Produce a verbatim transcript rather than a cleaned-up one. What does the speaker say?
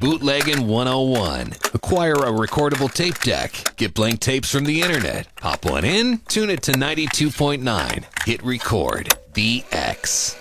Bootlegging one oh one. Acquire a recordable tape deck. Get blank tapes from the internet. Pop one in, tune it to ninety-two point nine. Hit record. B X.